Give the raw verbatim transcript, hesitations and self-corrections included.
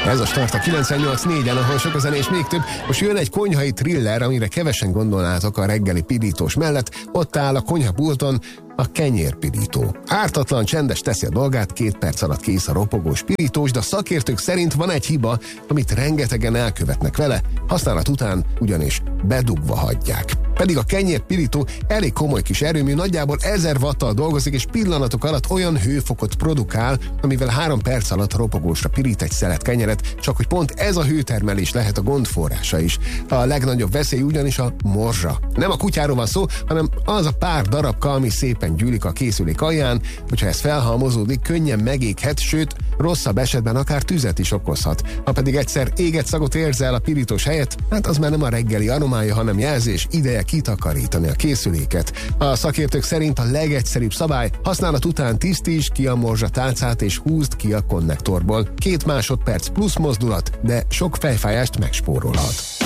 Ez a Start a kilencvennyolc négyen, ahol sok a zene és még több. Most jön egy konyhai thriller, amire kevesen gondolnátok a reggeli pirítós mellett. Ott áll a konyhapulton a kenyérpirító. Ártatlan, csendes, teszi a dolgát, két perc alatt kész a ropogós pirítós, de a szakértők szerint van egy hiba, amit rengetegen elkövetnek vele, használat után ugyanis bedugva hagyják. Pedig a kenyérpirító elég komoly kis erőmű, nagyjából ezer watttal dolgozik, és pillanatok alatt olyan hőfokot produkál, amivel három perc alatt ropogósra pirít egy szelet kenyeret, csak hogy pont ez a hőtermelés lehet a gond forrása is. A legnagyobb veszély ugyanis a morzsa. Nem a kutyáról van szó, hanem az a pár darabka, ami szépen gyűlik a készülék alján, hogyha ez felhalmozódik, könnyen megéghet, sőt, rosszabb esetben akár tüzet is okozhat. Ha pedig egyszer éget szagot érzel a pirítós helyett, hát az már nem a reggeli aromája, hanem jelzés, ideje kitakarítani a készüléket. A szakértők szerint a legegyszerűbb szabály: használat után tisztítsd ki a morzsa tálcát és húzd ki a konnektorból. Két másodperc plusz mozdulat, de sok fejfájást megspórolhat.